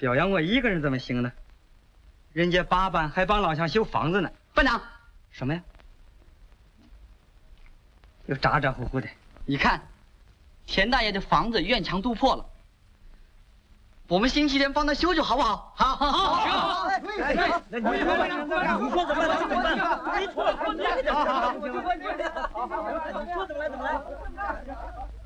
表扬我一个人怎么行呢？人家八班还帮老乡修房子呢。 班长， 什么呀？又咋咋呼呼的。 你看，田大爷的房子院墙都破了，我们星期天帮他修修好不好？好，好，好，好。 那你说怎么来怎么办？没错，好，你说怎么来怎么来。